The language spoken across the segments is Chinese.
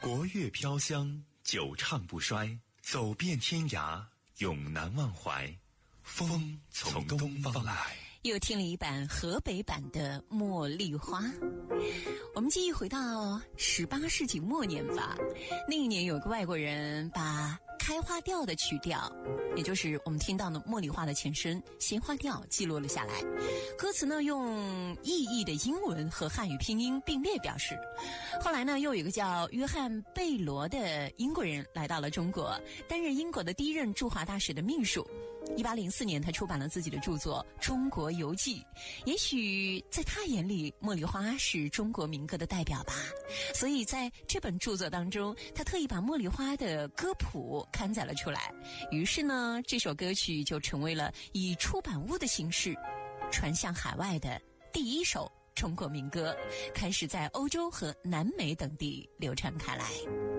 国乐飘香，久唱不衰，走遍天涯，永难忘怀。风从东方来。 又听了一版河北版的《茉莉花》。我们记忆回到18世纪末年吧，那一年有个外国人把开花调的曲调，也就是我们听到的茉莉花的前身鲜花调记录了下来。歌词呢用意译的英文和汉语拼音并列表示。后来呢又有一个叫约翰贝罗的英国人来到了中国，担任英国的第一任驻华大使的秘书。1804年他出版了自己的著作《中国游记》，也许在他眼里茉莉花是中国民歌的代表吧，所以在这本著作当中他特意把茉莉花的歌谱刊载了出来。于是呢这首歌曲就成为了以出版物的形式传向海外的第一首中国民歌，开始在欧洲和南美等地流传开来。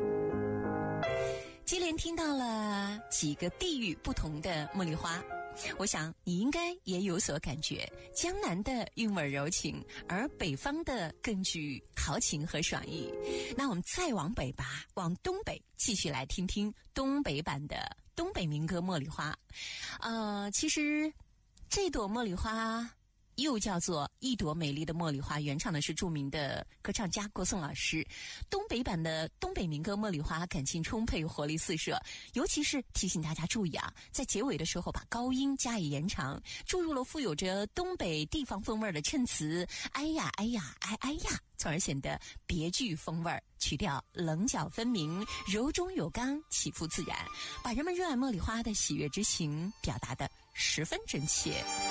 接连听到了几个地域不同的茉莉花，我想你应该也有所感觉，江南的韵味柔情，而北方的更具豪情和爽意。那我们再往北吧，往东北继续来听听东北版的东北民歌《茉莉花》。其实这朵茉莉花又叫做一朵美丽的茉莉花，原唱的是著名的歌唱家郭颂老师。东北版的东北民歌《茉莉花》感情充沛，活力四射，尤其是提醒大家注意啊，在结尾的时候把高音加以延长，注入了富有着东北地方风味的衬词，哎呀哎呀哎哎呀，从而显得别具风味。曲调棱角分明，柔中有刚，起伏自然，把人们热爱茉莉花的喜悦之情表达得十分真切。